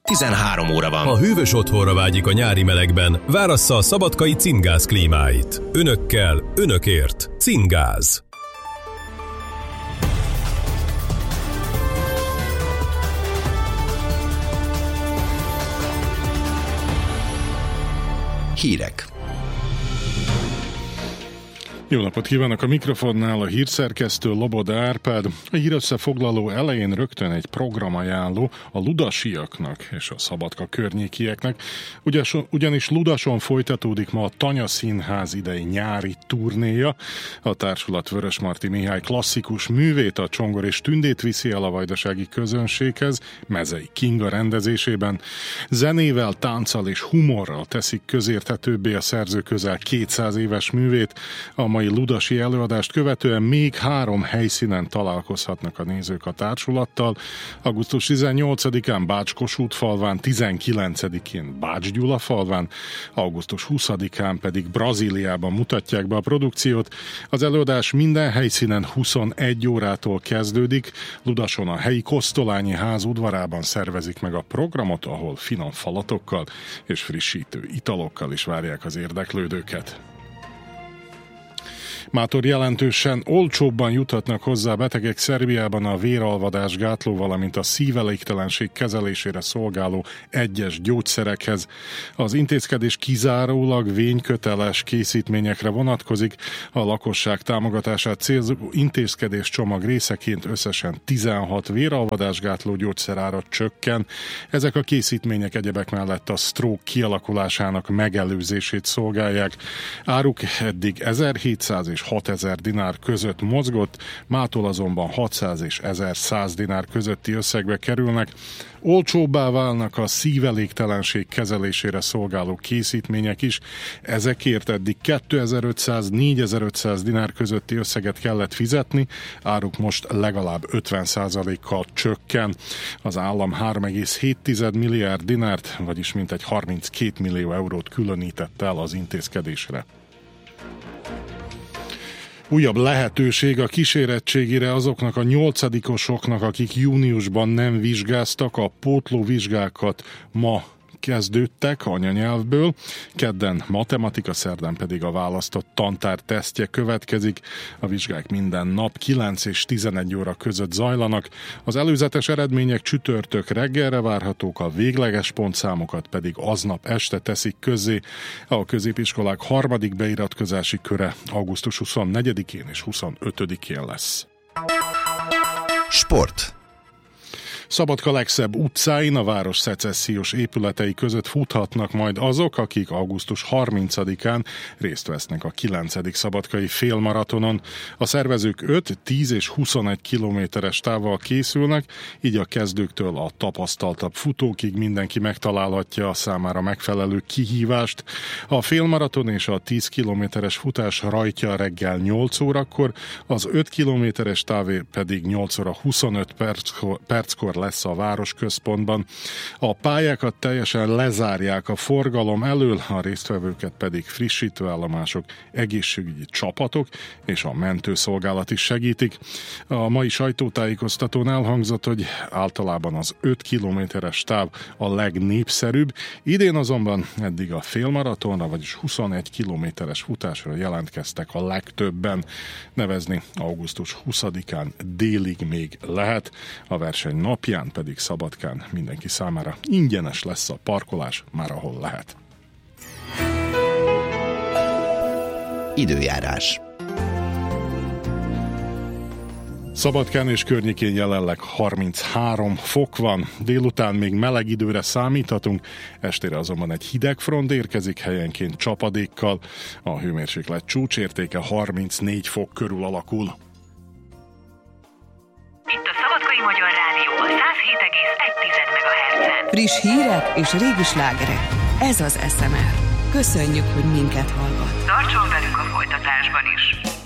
13 óra van. Ha hűvös otthonra vágyik a nyári melegben, várassza a szabadkai Cingáz klímáit. Önökkel, önökért. Cingáz. Hírek. Jó napot kívánok, a mikrofonnál a hírszerkesztő Loboda Árpád. A hírösszefoglaló elején rögtön egy programajánló a ludasiaknak és a Szabadka környékieknek, ugyanis Ludason folytatódik ma a Tanya Színház idei nyári turnéja. A társulat Vörösmarty Mihály klasszikus művét, a Csongor és Tündét viszi el a vajdasági közönséghez, Mezei Kinga rendezésében. Zenével, tánccal és humorral teszik közérthetőbbé a szerző közel 200 éves művét. A mai ludasi előadást követően még 3 helyszínen találkozhatnak a nézők a társulattal. Augusztus 18-án Bács-Kossuth-falván, 19-én Bács-Gyula-falván, augusztus 20-án pedig Brazíliában mutatják be a produkciót. Az előadás minden helyszínen 21 órától kezdődik. Ludason a helyi Kosztolányi ház udvarában szervezik meg a programot, ahol finom falatokkal és frissítő italokkal is várják az érdeklődőket. Mától jelentősen olcsóbban juthatnak hozzá betegek Szerbiában a véralvadás gátló, valamint a szívelégtelenség kezelésére szolgáló egyes gyógyszerekhez. Az intézkedés kizárólag vényköteles készítményekre vonatkozik. A lakosság támogatását célzó intézkedés csomag részeként összesen 16 véralvadás gátló gyógyszerára csökken. Ezek a készítmények egyebek mellett a stroke kialakulásának megelőzését szolgálják. Áruk eddig 1700 és 6000 dinár között mozgott, mától azonban 600 és 1100 dinár közötti összegbe kerülnek. Olcsóbbá válnak a szívelégtelenség kezelésére szolgáló készítmények is. Ezekért eddig 2500-4500 dinár közötti összeget kellett fizetni, áruk most legalább 50%-kal csökken. Az állam 3,7 milliárd dinárt, vagyis mintegy 32 millió eurót különített el az intézkedésre. Újabb lehetőség a kísérettségére azoknak a 8-osoknak, akik júniusban nem vizsgáztak, a pótlóvizsgákat ma kezdődtek anyanyelvből, kedden matematika, szerdán pedig a választott tantár tesztje következik. A vizsgák minden nap 9 és 11 óra között zajlanak. Az előzetes eredmények csütörtök reggelre várhatók, a végleges pontszámokat pedig aznap este teszik közzé. A középiskolák harmadik beiratkozási köre augusztus 24-én és 25-én lesz. Sport. Szabadka legszebb utcáin, a város szecessziós épületei között futhatnak majd azok, akik augusztus 30-án részt vesznek a 9. szabadkai félmaratonon. A szervezők 5, 10 és 21 kilométeres távval készülnek, így a kezdőktől a tapasztaltabb futókig mindenki megtalálhatja a számára megfelelő kihívást. A félmaraton és a 10 kilométeres futás rajtja reggel 8 órakor, az 5 kilométeres távé pedig 8 óra 25 perckor lesz a városközpontban. A pályákat teljesen lezárják a forgalom elől, a résztvevőket pedig frissítőállomások, egészségügyi csapatok és a mentőszolgálat is segítik. A mai sajtótájékoztatón elhangzott, hogy általában az 5 kilométeres táv a legnépszerűbb, idén azonban eddig a félmaratonra, vagyis 21 kilométeres futásra jelentkeztek a legtöbben. Nevezni augusztus 20-án délig még lehet, a verseny napján pedig Szabadkán mindenki számára ingyenes lesz a parkolás, már ahol lehet. Időjárás. Szabadkán és környékén jelenleg 33 fok van, délután még meleg időre számíthatunk, estére azonban egy hideg front érkezik, helyenként csapadékkal, a hőmérséklet csúcsértéke 34 fok körül alakul. Itt a Szabadkai Magyar Rádió a 107,1 MHz-en. Friss hírek és régi slágerek. Ez az SMR. Köszönjük, hogy minket hallgat. Tartson velünk a folytatásban is.